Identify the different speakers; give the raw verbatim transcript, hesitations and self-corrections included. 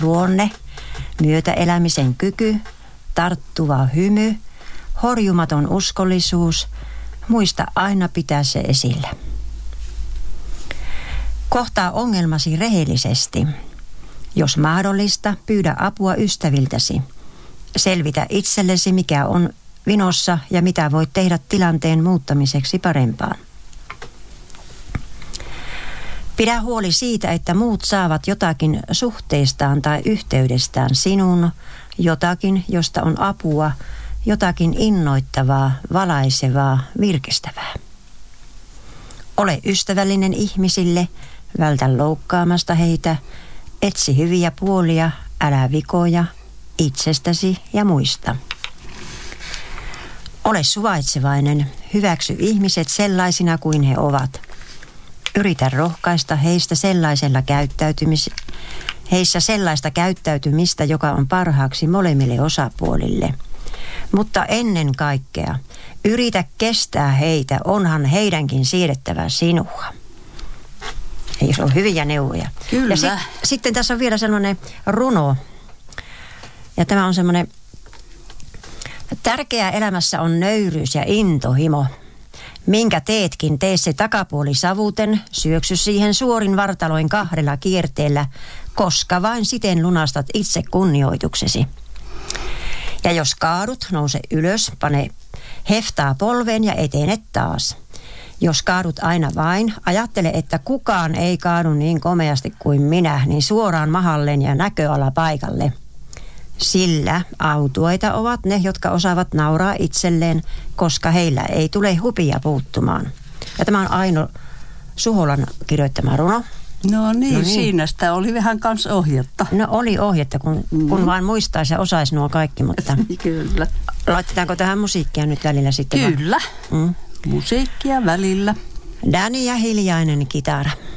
Speaker 1: luonne, myötäelämisen kyky, tarttuva hymy, horjumaton uskollisuus, muista aina pitää se esillä. Kohtaa ongelmasi rehellisesti. Jos mahdollista, pyydä apua ystäviltäsi. Selvitä itsellesi, mikä on vinossa ja mitä voit tehdä tilanteen muuttamiseksi parempaan. Pidä huoli siitä, että muut saavat jotakin suhteistaan tai yhteydestään sinun, jotakin, josta on apua, jotakin innoittavaa, valaisevaa, virkistävää. Ole ystävällinen ihmisille, vältä loukkaamasta heitä, etsi hyviä puolia, älä vikoja itsestäsi ja muista. Ole suvaitsevainen, hyväksy ihmiset sellaisina kuin he ovat. Yritä rohkaista heistä sellaisella käyttäytymis... heissä sellaista käyttäytymistä, joka on parhaaksi molemmille osapuolille. Mutta ennen kaikkea, yritä kestää heitä, onhan heidänkin siedettävä sinua. Ei se ole hyviä neuvoja.
Speaker 2: Kyllä.
Speaker 1: Ja sit, sitten tässä on vielä sellainen runo. Ja tämä on semmoinen, tärkeää elämässä on nöyryys ja intohimo. Minkä teetkin, tee se takapuoli savuten, syöksy siihen suorin vartaloin kahdella kierteellä, koska vain siten lunastat itse kunnioituksesi. Ja jos kaadut, nouse ylös, pane heftaa polveen ja etenet taas. Jos kaadut aina vain, ajattele, että kukaan ei kaadu niin komeasti kuin minä, niin suoraan mahalleen ja näköala paikalle. Sillä autuaita ovat ne, jotka osaavat nauraa itselleen, koska heillä ei tule hupia puuttumaan. Ja tämä on Aino Suholan kirjoittama runo.
Speaker 2: No niin,
Speaker 1: no niin,
Speaker 2: siinä sitä oli vähän kans ohjetta.
Speaker 1: No oli ohjetta, kun, mm. kun vaan muistaisi ja osaisi nuo kaikki, mutta...
Speaker 2: Kyllä.
Speaker 1: Laitetaanko tähän musiikkia nyt välillä sitten?
Speaker 2: Kyllä,
Speaker 1: mm.
Speaker 2: musiikkia välillä.
Speaker 1: Danny ja hiljainen kitara.